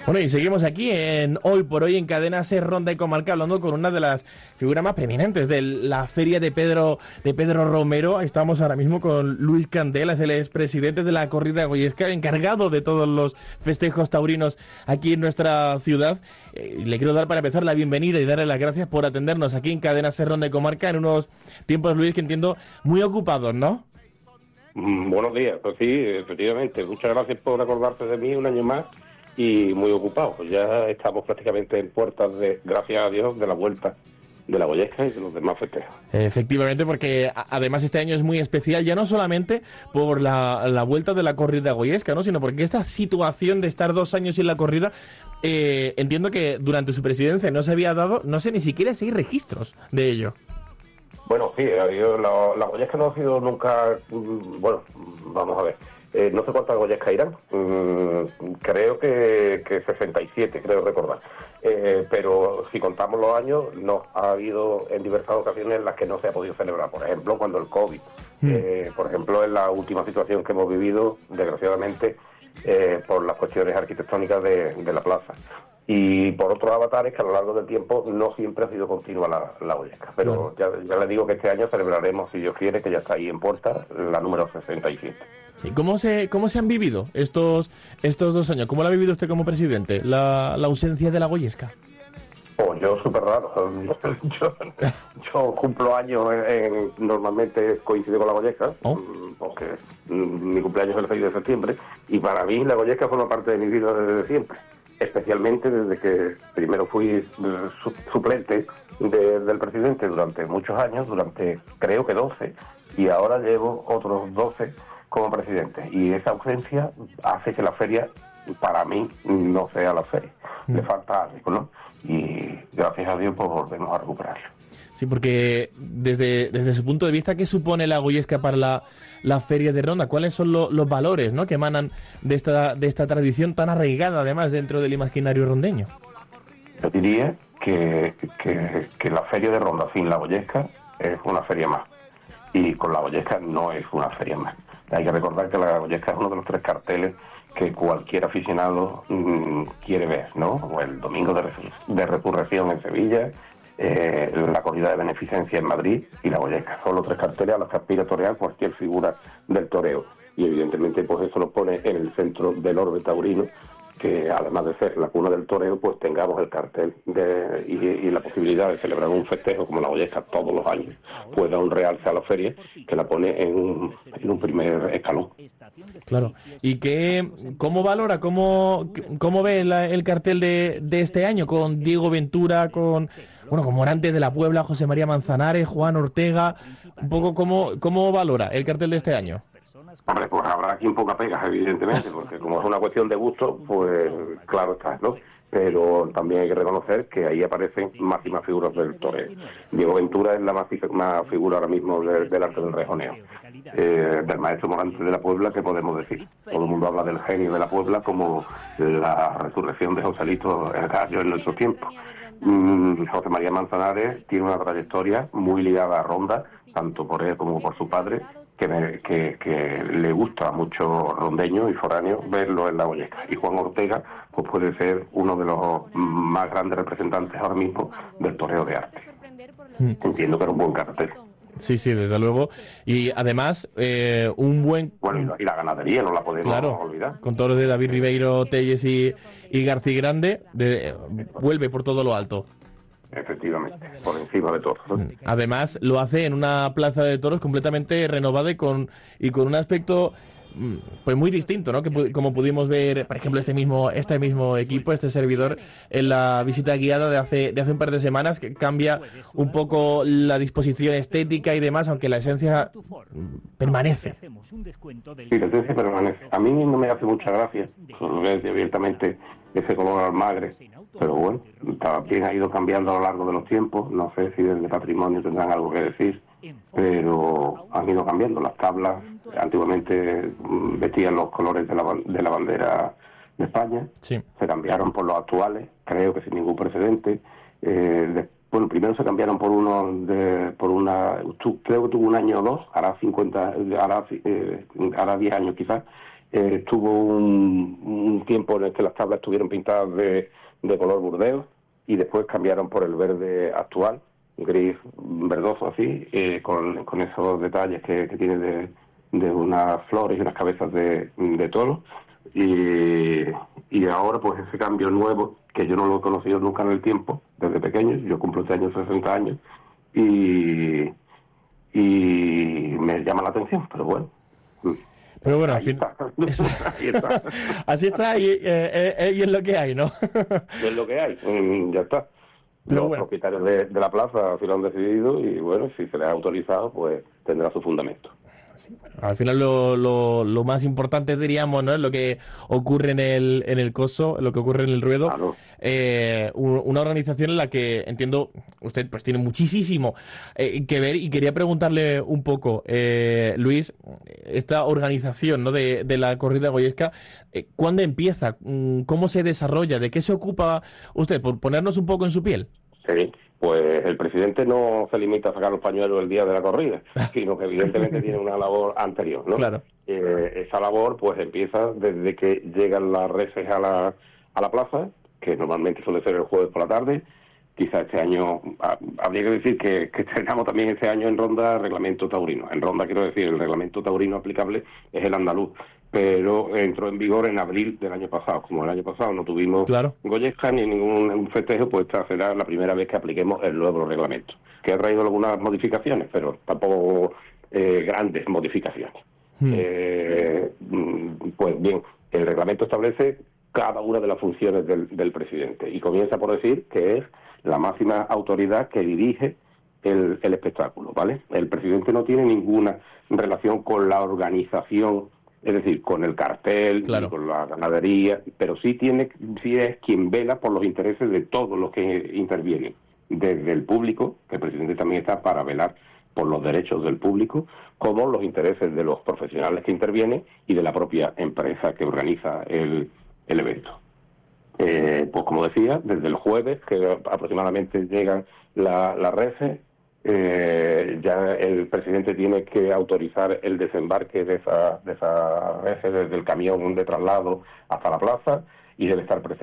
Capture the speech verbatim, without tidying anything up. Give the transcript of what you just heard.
Bueno, y seguimos aquí en Hoy por Hoy en Cadena Ser Ronda y Comarca, hablando con una de las figuras más preeminentes de la feria de Pedro de Pedro Romero. Estamos ahora mismo con Luis Candelas, él es presidente de la corrida goyesca, encargado de todos los festejos taurinos aquí en nuestra ciudad. Eh, le quiero dar para empezar la bienvenida y darle las gracias por atendernos aquí en Cadena Ser Ronda y Comarca en unos tiempos, Luis, que entiendo muy ocupados, ¿no? Mm, buenos días, pues sí, efectivamente. Muchas gracias por acordarse de mí un año más. Y muy ocupado, ya estamos prácticamente en puertas de, gracias a Dios, de la vuelta de la goyesca y de los demás festejos. Efectivamente, porque además este año es muy especial, ya no solamente por la, la vuelta de la corrida goyesca, ¿no?, sino porque esta situación de estar dos años sin la corrida, eh, entiendo que durante su presidencia no se había dado, no sé, ni siquiera seis registros de ello. Bueno, sí, la, la goyesca no ha sido nunca, bueno, vamos a ver. Eh, no sé cuántas goyescas irán, mm, creo que, que sesenta y siete, creo recordar. Eh, pero si contamos los años, no, ha habido en diversas ocasiones en las que no se ha podido celebrar. Por ejemplo, cuando el COVID, mm. eh, por ejemplo, en la última situación que hemos vivido, desgraciadamente, eh, por las cuestiones arquitectónicas de, de la plaza. Y por otros avatares que a lo largo del tiempo no siempre ha sido continua la, la goyesca. Pero claro, ya, ya les digo que este año celebraremos, si Dios quiere, que ya está ahí en puerta, la número sesenta y siete. ¿Y cómo se cómo se han vivido estos estos dos años? ¿Cómo lo ha vivido usted como presidente, la, la ausencia de la goyesca? Pues yo súper raro. yo, yo cumplo años, en, en, normalmente coincide con la goyesca, oh. porque mi cumpleaños es el seis de septiembre, y para mí la goyesca forma parte de mi vida desde siempre. Especialmente desde que primero fui su, suplente de, del presidente durante muchos años, durante creo que doce, y ahora llevo otros doce como presidente. Y esa ausencia hace que la feria, para mí, no sea la feria. Mm. Le falta algo, ¿no? Y gracias a Dios, pues volvemos a recuperarlo. Sí, porque desde, desde su punto de vista, ¿qué supone la goyesca para la, la feria de Ronda? ¿Cuáles son lo, los valores, ¿no?, que emanan de esta, de esta tradición tan arraigada, además, dentro del imaginario rondeño? Yo diría que, que, que la feria de Ronda sin la goyesca es una feria más. Y con la goyesca no es una feria más. Hay que recordar que la goyesca es uno de los tres carteles que cualquier aficionado mmm, quiere ver, ¿no? O el domingo de, de resurrección en Sevilla, Eh, la corrida de beneficencia en Madrid y la goyesca. Son los tres carteles a los que aspira a torear cualquier figura del toreo. Y evidentemente pues eso nos pone en el centro del orbe taurino, que además de ser la cuna del toreo, pues tengamos el cartel de, y, y la posibilidad de celebrar un festejo como la goyesca todos los años, pues da un realce a la feria que la pone en un, en un primer escalón. Claro. ¿Y qué, cómo valora, cómo, cómo ve la, el cartel de, de este año con Diego Ventura, con, bueno, con Morante de la Puebla, José María Manzanares, Juan Ortega? Un poco, ¿cómo, cómo valora el cartel de este año? Hombre, pues habrá quien poca pega, evidentemente, porque como es una cuestión de gusto, pues claro está, ¿no? Pero también hay que reconocer que ahí aparecen máximas figuras del toreo. Diego Ventura es la máxima figura ahora mismo del, del arte del rejoneo. Eh, del maestro Morante de la Puebla, ¿qué podemos decir? Todo el mundo habla del genio de la Puebla como la resurrección de Joselito el Gallo en nuestros tiempos. Mm, José María Manzanares tiene una trayectoria muy ligada a Ronda, tanto por él como por su padre, que, me, que, que le gusta mucho rondeño y foráneo verlo en la goyesca. Y Juan Ortega pues puede ser uno de los más grandes representantes ahora mismo del toreo de arte. Mm. Entiendo que era un buen cartel. Sí, sí, desde luego. Y además, eh, un buen... Bueno, y la, y la ganadería, no la podemos claro, olvidar. Con toros de David Ribeiro, Telles y, y García Grande, de, eh, vuelve por todo lo alto. Efectivamente, por encima de todo, ¿no? Además, lo hace en una plaza de toros completamente renovada y con, y con un aspecto pues muy distinto, ¿no? Que como pudimos ver, por ejemplo, este mismo este mismo equipo, este servidor, en la visita guiada de hace de hace un par de semanas, que cambia un poco la disposición estética y demás, aunque la esencia permanece. Sí, la esencia permanece. A mí no me hace mucha gracia, abiertamente, ese color almagre, pero bueno, también ha ido cambiando a lo largo de los tiempos. No sé si desde patrimonio tendrán algo que decir, pero han ido cambiando. Las tablas antiguamente vestían los colores de la, de la bandera de España, sí. Se cambiaron por los actuales, creo que sin ningún precedente. Eh, de, bueno, primero se cambiaron por uno de, por una, creo que tuvo un año o dos, hará cincuenta, hará, eh, hará diez años quizás. Eh, tuvo un, un un tiempo en el que las tablas estuvieron pintadas de, de color burdeos y después cambiaron por el verde actual, gris verdoso así, eh, con, con esos detalles que, que tiene de, de unas flores y unas cabezas de, de toro. Y, y ahora pues ese cambio nuevo, que yo no lo he conocido nunca en el tiempo, desde pequeño, yo cumplo este año sesenta años, y, y me llama la atención, pero bueno. Pero bueno, Ahí al fin... está. Ahí está. Así está y, eh, eh, y es lo que hay, ¿no? Es lo que hay, mm, ya está. Pero Los bueno. propietarios de, de la plaza así lo han decidido y bueno, si se les ha autorizado, pues tendrá su fundamento. Al final lo, lo, lo más importante, diríamos, ¿no? Es lo que ocurre en el, en el Coso, lo que ocurre en el Ruedo. Claro. Eh, una organización en la que, entiendo, usted pues tiene muchísimo eh, que ver, y quería preguntarle un poco, eh, Luis, esta organización, ¿no? de, de la corrida goyesca, eh, ¿cuándo empieza? ¿Cómo se desarrolla? ¿De qué se ocupa usted? Por ponernos un poco en su piel. Sí, pues el presidente no se limita a sacar los pañuelos el día de la corrida, sino que evidentemente tiene una labor anterior, ¿no? Claro. Eh, esa labor pues empieza desde que llegan las reses a la, a la plaza, que normalmente suele ser el jueves por la tarde. Quizá este año, ah, habría que decir que, que estrenamos también este año en Ronda reglamento taurino. En Ronda, quiero decir, el reglamento taurino aplicable es el andaluz, pero entró en vigor en abril del año pasado. Como el año pasado no tuvimos Claro. goyesca ni ningún festejo, pues esta será la primera vez que apliquemos el nuevo reglamento, que ha traído algunas modificaciones, pero tampoco eh, grandes modificaciones. Hmm. Eh, pues bien, el reglamento establece cada una de las funciones del, del presidente y comienza por decir que es la máxima autoridad que dirige el, el espectáculo, ¿vale? El presidente no tiene ninguna relación con la organización, es decir, con el cartel, Claro. con la ganadería, pero sí tiene, sí es quien vela por los intereses de todos los que intervienen, desde el público, que el presidente también está para velar por los derechos del público, como los intereses de los profesionales que intervienen y de la propia empresa que organiza el, el evento. Eh, pues como decía, desde el jueves, que aproximadamente llegan las la reses, eh, ya el presidente tiene que autorizar el desembarque de esa, de esa reses desde el camión de traslado hasta la plaza y debe estar presente